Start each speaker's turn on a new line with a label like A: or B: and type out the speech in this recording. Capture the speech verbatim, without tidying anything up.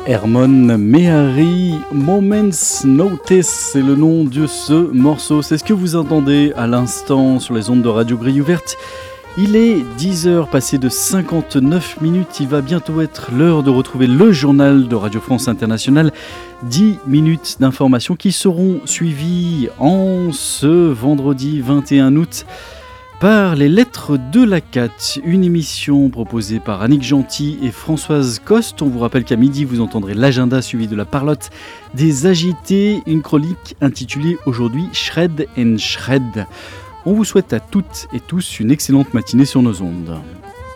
A: Hermon Mehari, Moments Notice, c'est le nom de ce morceau. C'est ce que vous entendez à l'instant sur les ondes de Radio Grille Ouverte. Il est dix heures passées de cinquante-neuf minutes. Il va bientôt être l'heure de retrouver le journal de Radio France Internationale. dix minutes d'informations qui seront suivies en ce vendredi vingt et un août par les lettres de la C A T, une émission proposée par Annick Gentil et Françoise Coste. On vous rappelle qu'à midi, vous entendrez l'agenda suivi de la parlotte des agités, une chronique intitulée aujourd'hui Shred and Shred. On vous souhaite à toutes et tous une excellente matinée sur nos ondes.